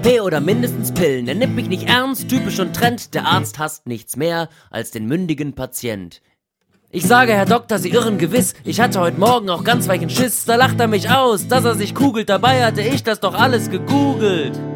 P oder mindestens Pillen. Er nimmt mich nicht ernst, typisch und Trend. Der Arzt hasst nichts mehr als den mündigen Patient. Ich sage, Herr Doktor, Sie irren gewiss. Ich hatte heute Morgen auch ganz weichen Schiss. Da lacht er mich aus, dass er sich kugelt. Dabei hatte ich das doch alles gegoogelt.